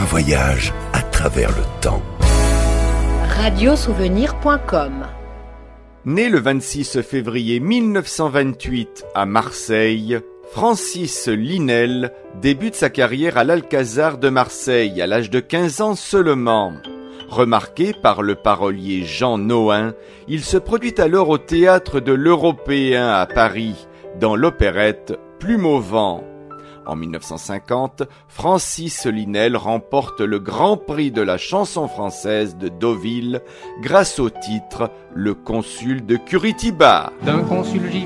voyage à travers le temps. Radiosouvenir.com. Né le 26 février 1928 à Marseille, Francis Linel débute sa carrière à l'Alcazar de Marseille à l'âge de 15 ans seulement. Remarqué par le parolier Jean Nohain, il se produit alors au théâtre de l'Européen à Paris, dans l'opérette Plume au vent. En 1950, Francis Linel remporte le Grand Prix de la chanson française de Deauville grâce au titre « Le consul de Curitiba ». D'un consul j'y